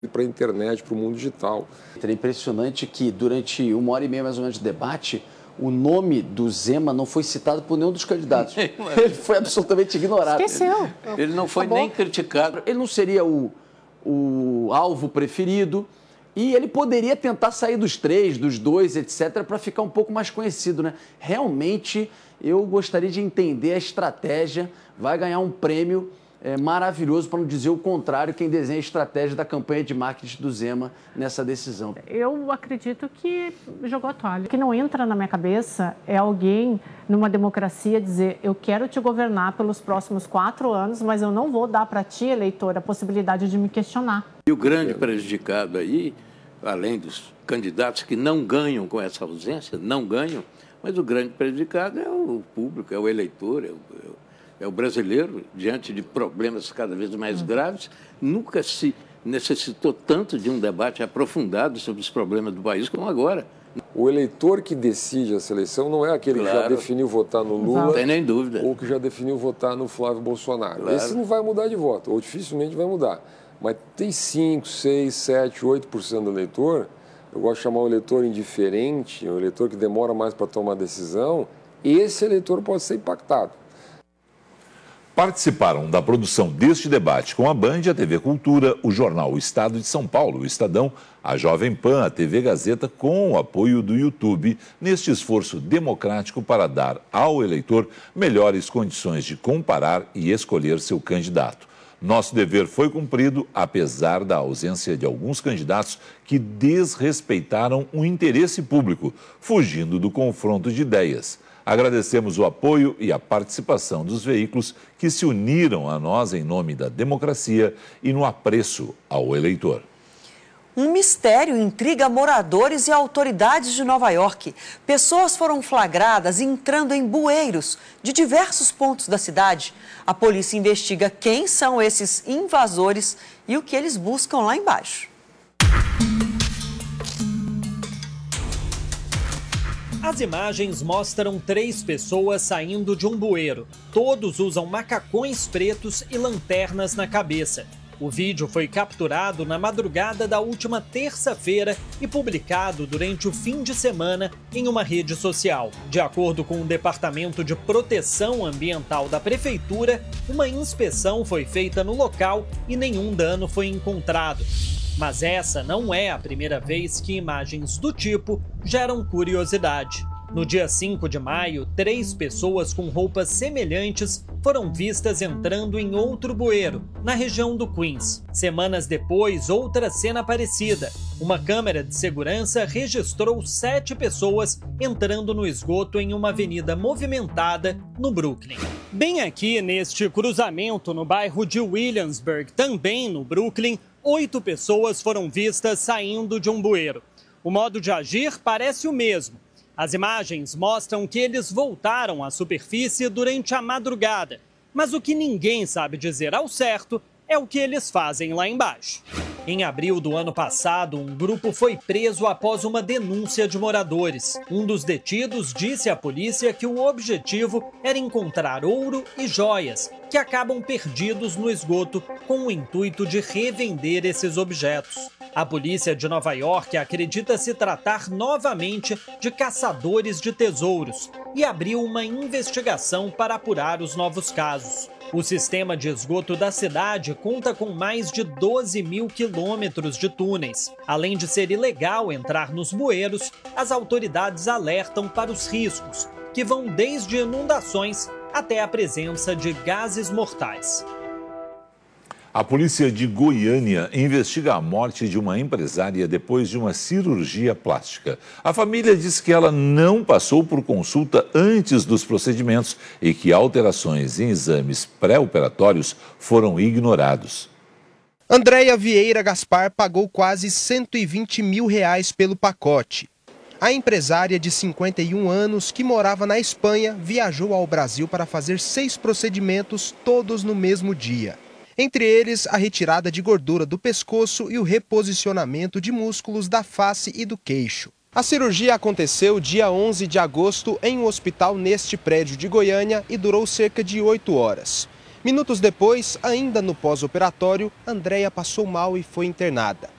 para a internet, para o mundo digital. É impressionante que durante 1h30 mais ou menos de debate, o nome do Zema não foi citado por nenhum dos candidatos. Ele foi absolutamente ignorado. Esqueceu. Ele não foi nem criticado. Ele não seria o alvo preferido e ele poderia tentar sair dos 3, dos 2, etc., para ficar um pouco mais conhecido, né? Realmente, eu gostaria de entender a estratégia. Vai ganhar um prêmio maravilhoso, para não dizer o contrário, quem desenha a estratégia da campanha de marketing do Zema nessa decisão. Eu acredito que jogou a toalha. O que não entra na minha cabeça é alguém, numa democracia, dizer: eu quero te governar pelos próximos 4 anos, mas eu não vou dar para ti, eleitor, a possibilidade de me questionar. E o grande prejudicado aí, além dos candidatos que não ganham com essa ausência, não ganham, mas o grande prejudicado é o público, é o eleitor, é o brasileiro, diante de problemas cada vez mais graves. Nunca se necessitou tanto de um debate aprofundado sobre os problemas do país como agora. O eleitor que decide essa eleição não é aquele que já definiu votar no Lula, não tem nem dúvida, ou que já definiu votar no Flávio Bolsonaro. Claro. Esse não vai mudar de voto, ou dificilmente vai mudar. Mas tem 5, 6, 7, 8% do eleitor. Eu gosto de chamar o eleitor indiferente, o eleitor que demora mais para tomar decisão. Esse eleitor pode ser impactado. Participaram da produção deste debate com a Band, a TV Cultura, o jornal O Estado de São Paulo, o Estadão, a Jovem Pan, a TV Gazeta, com o apoio do YouTube, neste esforço democrático para dar ao eleitor melhores condições de comparar e escolher seu candidato. Nosso dever foi cumprido, apesar da ausência de alguns candidatos que desrespeitaram o interesse público, fugindo do confronto de ideias. Agradecemos o apoio e a participação dos veículos que se uniram a nós em nome da democracia e no apreço ao eleitor. Um mistério intriga moradores e autoridades de Nova York. Pessoas foram flagradas entrando em bueiros de diversos pontos da cidade. A polícia investiga quem são esses invasores e o que eles buscam lá embaixo. As imagens mostram 3 pessoas saindo de um bueiro. Todos usam macacões pretos e lanternas na cabeça. O vídeo foi capturado na madrugada da última terça-feira e publicado durante o fim de semana em uma rede social. De acordo com o Departamento de Proteção Ambiental da Prefeitura, uma inspeção foi feita no local e nenhum dano foi encontrado. Mas essa não é a primeira vez que imagens do tipo geram curiosidade. No dia 5 de maio, 3 pessoas com roupas semelhantes foram vistas entrando em outro bueiro, na região do Queens. Semanas depois, outra cena parecida. Uma câmera de segurança registrou 7 pessoas entrando no esgoto em uma avenida movimentada no Brooklyn. Bem aqui, neste cruzamento no bairro de Williamsburg, também no Brooklyn, 8 pessoas foram vistas saindo de um bueiro. O modo de agir parece o mesmo. As imagens mostram que eles voltaram à superfície durante a madrugada, mas o que ninguém sabe dizer ao certo é o que eles fazem lá embaixo. Em abril do ano passado, um grupo foi preso após uma denúncia de moradores. Um dos detidos disse à polícia que o objetivo era encontrar ouro e joias, que acabam perdidos no esgoto, com o intuito de revender esses objetos. A polícia de Nova York acredita se tratar novamente de caçadores de tesouros e abriu uma investigação para apurar os novos casos. O sistema de esgoto da cidade conta com mais de 12 mil quilômetros de túneis. Além de ser ilegal entrar nos bueiros, as autoridades alertam para os riscos, que vão desde inundações até a presença de gases mortais. A polícia de Goiânia investiga a morte de uma empresária depois de uma cirurgia plástica. A família diz que ela não passou por consulta antes dos procedimentos e que alterações em exames pré-operatórios foram ignorados. Andréia Vieira Gaspar pagou quase R$120 mil pelo pacote. A empresária de 51 anos, que morava na Espanha, viajou ao Brasil para fazer 6 procedimentos, todos no mesmo dia. Entre eles, a retirada de gordura do pescoço e o reposicionamento de músculos da face e do queixo. A cirurgia aconteceu dia 11 de agosto em um hospital neste prédio de Goiânia e durou cerca de 8 horas. Minutos depois, ainda no pós-operatório, Andréia passou mal e foi internada.